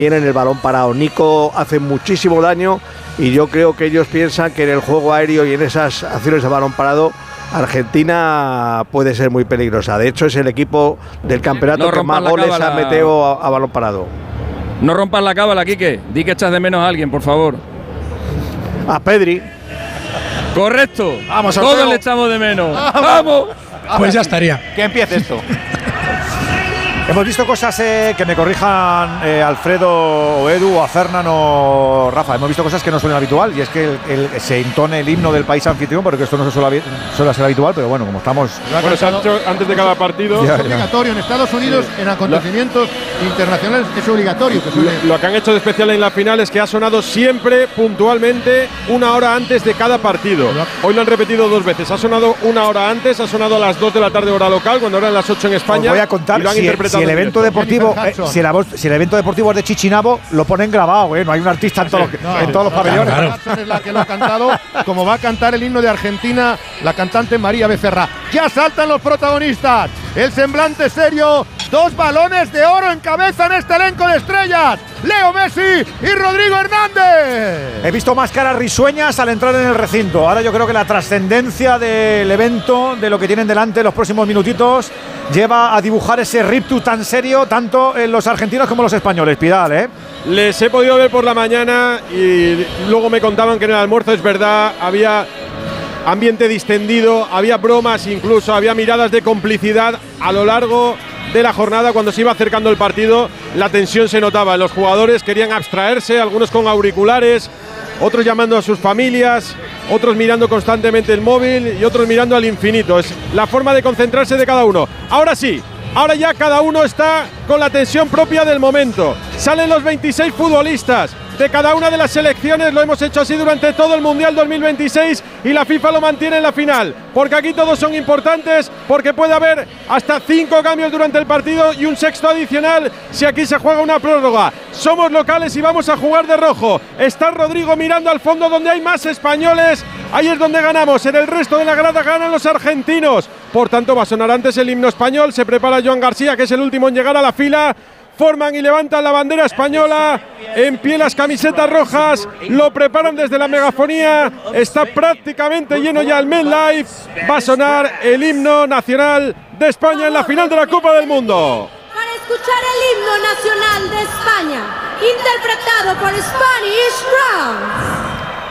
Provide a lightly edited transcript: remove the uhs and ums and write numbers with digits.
tienen el balón parado. Nico hace muchísimo daño y yo creo que ellos piensan que en el juego aéreo y en esas acciones de balón parado Argentina puede ser muy peligrosa. De hecho, es el equipo del campeonato que más goles ha metido a balón parado. No rompas la cábala, Quique. Di que echas de menos a alguien, por favor. A Pedri. Correcto. Vamos, todos le echamos de menos. ¡Vamos! Pues ya estaría. Que empiece esto. Hemos visto cosas que me corrijan Alfredo o Edu o a Fernan o Rafa. Hemos visto cosas que no suelen habitual y es que se entone el himno del país anfitrión, porque esto no se suele ser habitual, pero bueno, como estamos… Bueno, se ha hecho antes de cada partido. Es obligatorio en Estados Unidos, en acontecimientos internacionales, es obligatorio. Lo que han hecho de especial en la final es que ha sonado siempre, puntualmente, una hora antes de cada partido. Hoy lo han repetido 2 veces. Ha sonado una hora antes, ha sonado a las 2 de la tarde hora local, cuando eran las 8 en España. Os voy a contar y lo han interpretado si el evento deportivo, si el evento deportivo es de Chichinabo, lo ponen grabado, no hay un artista en todos los pabellones. Claro. Es la que lo ha cantado, como va a cantar el himno de Argentina, la cantante María Becerra. Ya saltan los protagonistas, el semblante serio, 2 balones de oro encabezan este elenco de estrellas, Leo Messi y Rodrigo Hernández. He visto más caras risueñas al entrar en el recinto. Ahora yo creo que la trascendencia del evento, de lo que tienen delante en los próximos minutitos, lleva a dibujar ese riptus tan serio, tanto en los argentinos como los españoles. Pidal, Les he podido ver por la mañana y luego me contaban que en el almuerzo, es verdad, había ambiente distendido, había bromas incluso, había miradas de complicidad a lo largo de la jornada. Cuando se iba acercando el partido, la tensión se notaba. Los jugadores querían abstraerse, algunos con auriculares, otros llamando a sus familias, otros mirando constantemente el móvil y otros mirando al infinito. Es la forma de concentrarse de cada uno. Ahora sí, ahora ya cada uno está con la tensión propia del momento. Salen los 26 futbolistas de cada una de las selecciones. Lo hemos hecho así durante todo el Mundial 2026 y la FIFA lo mantiene en la final, porque aquí todos son importantes, porque puede haber hasta 5 cambios durante el partido y un sexto adicional si aquí se juega una prórroga. Somos locales y vamos a jugar de rojo. Está Rodrigo mirando al fondo donde hay más españoles. Ahí es donde ganamos. En el resto de la grada ganan los argentinos. Por tanto, va a sonar antes el himno español. Se prepara Joan García, que es el último en llegar a la fila. Forman y levantan la bandera española, en pie las camisetas rojas, lo preparan desde la megafonía, está prácticamente lleno ya el MetLife, va a sonar el himno nacional de España en la final de la Copa del Mundo. Para escuchar el himno nacional de España, interpretado por Spanish Grounds.